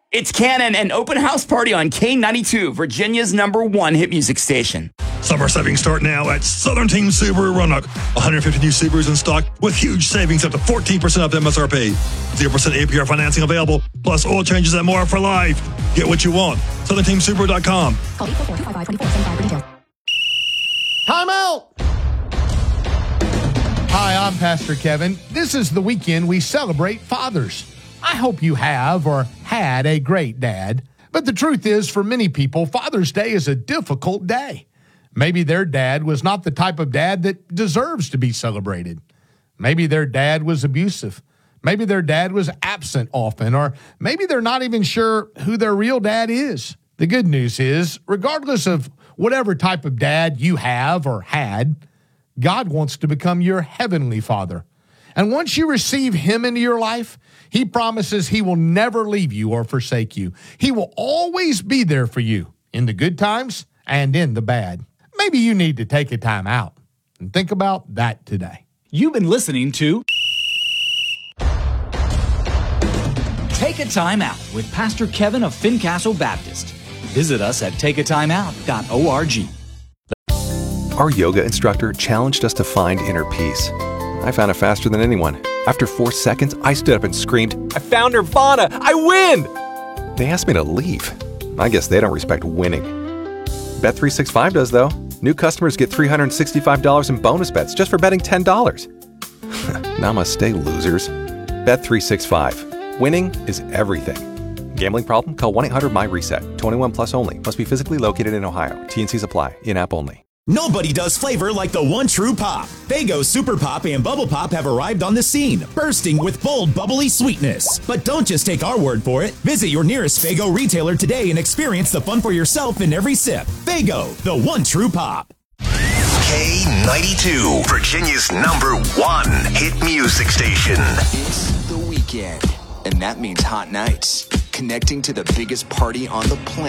It's Cannon and Open House Party on K92, Virginia's #1 hit music station. Summer savings start now at Southern Team Subaru Roanoke. 150 new Subarus in stock with huge savings up to 14% off MSRP. 0% APR financing available, plus oil changes and more for life. Get what you want. SouthernTeamSubaru.com. Call 844-255-2475 for details. Time out! Hi, I'm Pastor Kevin. This is the weekend we celebrate fathers. I hope you have or had a great dad. But the truth is, for many people, Father's Day is a difficult day. Maybe their dad was not the type of dad that deserves to be celebrated. Maybe their dad was abusive. Maybe their dad was absent often, or maybe they're not even sure who their real dad is. The good news is, regardless of whatever type of dad you have or had, God wants to become your heavenly Father. And once you receive Him into your life, He promises He will never leave you or forsake you. He will always be there for you in the good times and in the bad. Maybe you need to take a time out and think about that today. You've been listening to Take a Time Out with Pastor Kevin of Fincastle Baptist. Visit us at takeatimeout.org. Our yoga instructor challenged us to find inner peace. I found it faster than anyone. After 4 seconds, I stood up and screamed, "I found Nirvana! I win!" They asked me to leave. I guess they don't respect winning. Bet365 does, though. New customers get $365 in bonus bets just for betting $10. Namaste, losers. Bet365. Winning is everything. Gambling problem? Call 1-800-MY-RESET. 21 plus only. Must be physically located in Ohio. T&Cs apply. In-app only. Nobody does flavor like the one true pop. Faygo Super Pop and Bubble Pop have arrived on the scene, bursting with bold, bubbly sweetness. But don't just take our word for it. Visit your nearest Faygo retailer today and experience the fun for yourself in every sip. Faygo, the one true pop. K92, Virginia's #1 hit music station. It's the weekend, and that means hot nights, connecting to the biggest party on the planet.